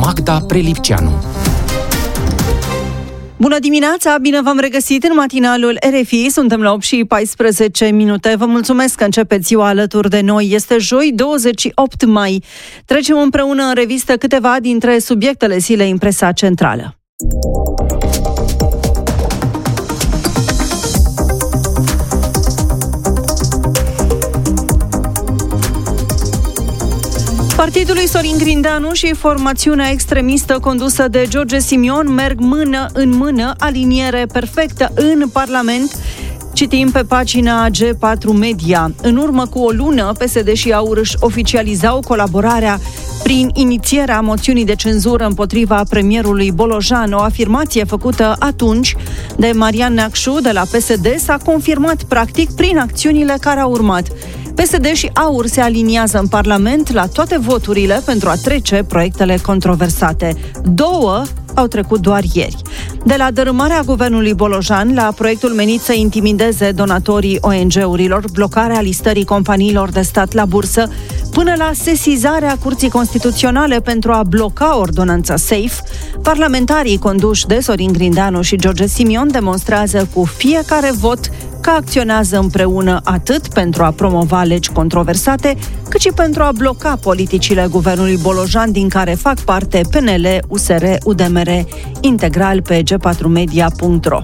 Magda Prelipceanu. Bună dimineața, bine v-am regăsit în matinalul RFI, suntem la 8:14. Vă mulțumesc că începeți ziua alături de noi. Este joi, 28 mai. Trecem împreună în revistă câteva dintre subiectele zilei în presa centrală. Partidul lui Sorin Grindeanu și formațiunea extremistă condusă de George Simion merg mână în mână, aliniere perfectă în Parlament. Citim pe pagina G4 Media. În urmă cu o lună, PSD și AUR își oficializau colaborarea prin inițierea moțiunii de cenzură împotriva premierului Bolojan. O afirmație făcută atunci de Marian Neacșu de la PSD s-a confirmat practic prin acțiunile care au urmat. PSD și AUR se aliniază în Parlament la toate voturile pentru a trece proiectele controversate. 2 au trecut doar ieri. De la dărâmarea guvernului Bolojan la proiectul menit să intimideze donatorii ONG-urilor, blocarea listării companiilor de stat la bursă, până la sesizarea Curții Constituționale pentru a bloca ordonanța SAFE, parlamentarii conduși de Sorin Grindeanu și George Simion demonstrează cu fiecare vot că acționează împreună atât pentru a promova legi controversate, cât și pentru a bloca politicile guvernului Bolojan, din care fac parte PNL, USR, UDMR, integral pe g4media.ro.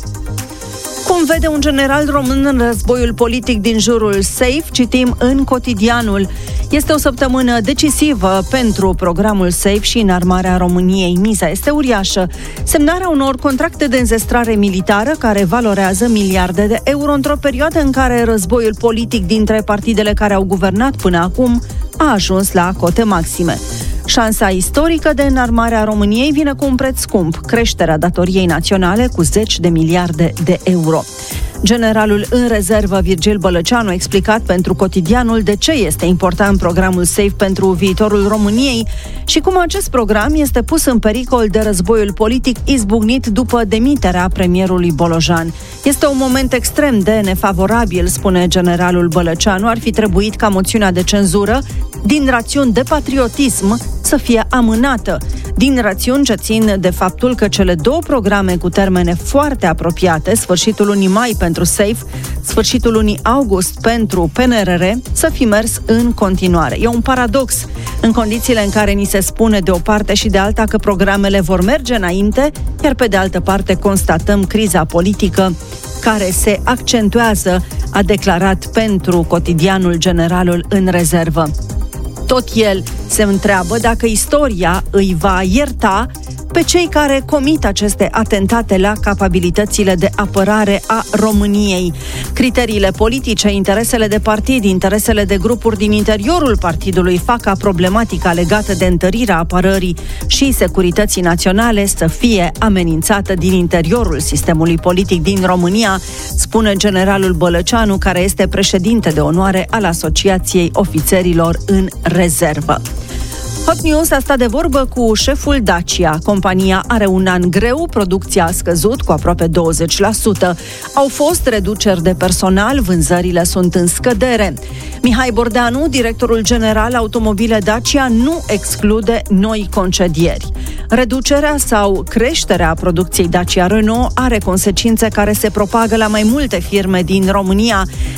Cum vede un general român în războiul politic din jurul SAFE, citim în Cotidianul. Este o săptămână decisivă pentru programul SAFE și înarmarea României. Miza este uriașă. Semnarea unor contracte de înzestrare militară care valorează miliarde de euro într-o perioadă în care războiul politic dintre partidele care au guvernat până acum a ajuns la cote maxime. Șansa istorică de înarmare a României vine cu un preț scump, creșterea datoriei naționale cu 10 de miliarde de euro. Generalul în rezervă Virgil Bălăceanu a explicat pentru Cotidianul de ce este important programul SAFE pentru viitorul României și cum acest program este pus în pericol de războiul politic izbucnit după demiterea premierului Bolojan. Este un moment extrem de nefavorabil, spune generalul Bălăceanu. Ar fi trebuit ca moțiunea de cenzură, din rațiuni de patriotism, să fie amânată, din rațiuni ce țin de faptul că cele 2 programe cu termene foarte apropiate, sfârșitul lunii mai pentru SAFE, sfârșitul lunii august pentru PNRR, să fi mers în continuare. E un paradox în condițiile în care ni se spune de o parte și de alta că programele vor merge înainte, iar pe de altă parte constatăm criza politică care se accentuează, a declarat pentru Cotidianul generalul în rezervă. Tot el se întreabă dacă istoria îi va ierta pe cei care comit aceste atentate la capabilitățile de apărare a României. Criteriile politice, interesele de partid, interesele de grupuri din interiorul partidului fac ca problematica legată de întărirea apărării și securității naționale să fie amenințată din interiorul sistemului politic din România, spune generalul Bălăceanu, care este președinte de onoare al Asociației Ofițerilor în Rezervă. Hot News a stat de vorbă cu șeful Dacia. Compania are un an greu, producția a scăzut cu aproape 20%. Au fost reduceri de personal, vânzările sunt în scădere. Mihai Bordeanu, directorul general Automobile Dacia, nu exclude noi concedieri. Reducerea sau creșterea producției Dacia Renault are consecințe care se propagă la mai multe firme din România.